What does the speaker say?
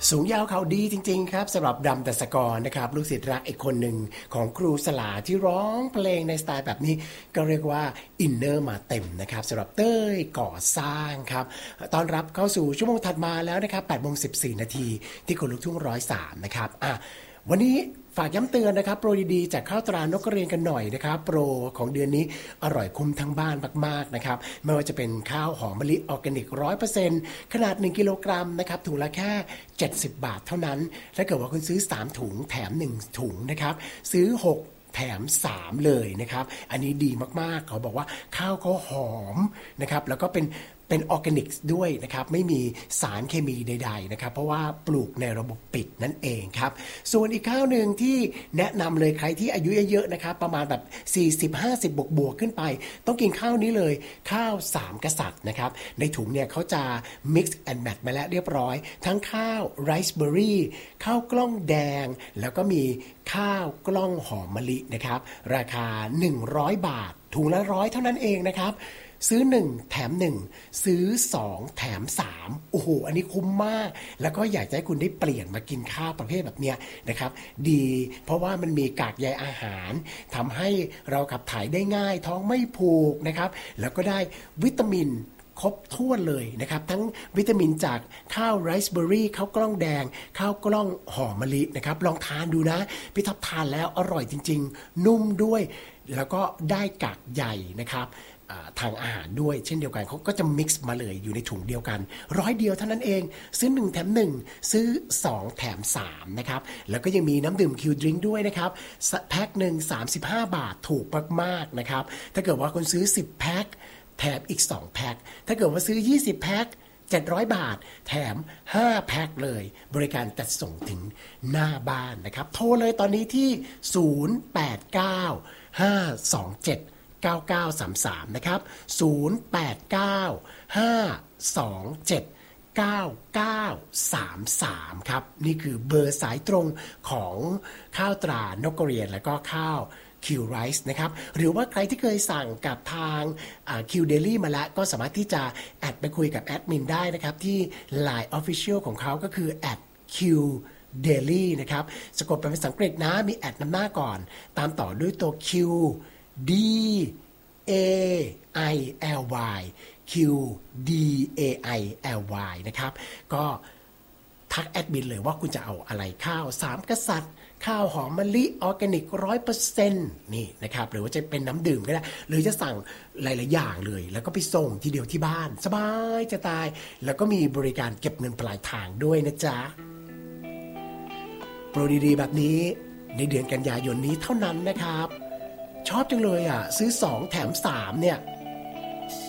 สูงยาวเขาดีจริงๆครับสำหรับดำดัสกรนะครับลูกศิษย์รักอีกคนหนึ่งของครูสลาที่ร้องเพลงในสไตล์แบบนี้ก็เรียกว่าอินเนอร์มาเต็มนะครับสำหรับเต้ยก่อสร้างครับตอนรับเข้าสู่ชั่วโมงถัดมาแล้วนะครับ8:14 นาทีที่คนลุกทุ่ง103นะครับวันนี้ฝากย้ำเตือนนะครับโปรดีๆจากข้าวตรานกกระเรียนกันหน่อยนะครับโปรของเดือนนี้อร่อยคุ้มทั้งบ้านมากๆนะครับไม่ว่าจะเป็นข้าวหอมมะลิออร์แกนิก 100% ขนาด1 กิโลกรัมนะครับถุงละแค่70 บาทเท่านั้นถ้าเกิดว่าคุณซื้อ3 ถุงแถม1 ถุงนะครับซื้อ6แถม3เลยนะครับอันนี้ดีมากๆเขาบอกว่าข้าวเขาหอมนะครับแล้วก็เป็นออร์แกนิกด้วยนะครับไม่มีสารเคมีใดๆนะครับเพราะว่าปลูกในระบบปิดนั่นเองครับส่วนอีกข้าวหนึ่งที่แนะนำเลยใครที่อายุเยอะๆนะครับประมาณแบบ40-50บวกๆขึ้นไปต้องกินข้าวนี้เลยข้าว3กษัตริย์นะครับในถุงเนี่ยเขาจะ mix and match มาแล้วเรียบร้อยทั้งข้าวไรซ์เบอร์รี่ข้าวกล้องแดงแล้วก็มีข้าวกล้องหอมมะลินะครับราคา100 บาทถุงละ100เท่านั้นเองนะครับซื้อ1แถม1ซื้อ2แถม3โอ้โหอันนี้คุ้มมากแล้วก็อยากจะให้คุณได้เปลี่ยนมากินข้าวประเภทแบบเนี้ยนะครับดีเพราะว่ามันมีกากใยอาหารทำให้เราขับถ่ายได้ง่ายท้องไม่ผูกนะครับแล้วก็ได้วิตามินครบถ้วนเลยนะครับทั้งวิตามินจากข้าวไรซ์เบอร์รี่ข้าวกล้องแดงข้าวกล้องหอมมะลินะครับลองทานดูนะพี่ท็อปทานแล้วอร่อยจริงๆนุ่มด้วยแล้วก็ได้กากใยนะครับทางอาหารด้วยเช่นเดียวกันเขาก็จะมิกซ์มาเลยอยู่ในถุงเดียวกัน100 เดียวเท่านั้นเองซื้อ1แถม1ซื้อ2แถม3นะครับแล้วก็ยังมีน้ำดื่มคิวดริงก์ด้วยนะครับแพ็คหนึ่ง35 บาทถูกมากๆนะครับถ้าเกิดว่าคุณซื้อ10 แพ็คแถมอีก2แพ็คถ้าเกิดว่าซื้อ20 แพ็ค700 บาทแถม5 แพ็คเลยบริการจัดส่งถึงหน้าบ้านนะครับโทรเลยตอนนี้ที่089 527 9933นะครับ089 527 9933ครับนี่คือเบอร์สายตรงของข้าวตรานกกระเรียนแล้วก็ข้าวคิวไรซ์นะครับหรือว่าใครที่เคยสั่งกับทางคิวเดลี่มาแล้วก็สามารถที่จะแอดไปคุยกับแอดมินได้นะครับที่ Line Official ของเขาก็คือ@qdaily นะครับสะกดเป็นภาษาอังกฤษนะมีแอดนำหน้าก่อนตามต่อด้วยตัว Q D A I L Y Q D A I L Y นะครับก็ทักแอดมินเลยว่าคุณจะเอาอะไรข้าว3กษัตริย์ข้าวหอมมะลิออร์แกนิก 100% นี่นะครับหรือว่าจะเป็นน้ำดื่มก็ได้หรือจะสั่งหลายๆอย่างเลยแล้วก็ไปส่งทีเดียวที่บ้านสบายจะตายแล้วก็มีบริการเก็บเงินปลายทางด้วยนะจ๊ะโปรดีๆแบบนี้ในเดือนกันยายนนี้เท่านั้นนะครับชอบจังเลยซื้อ2แถม3เนี่ย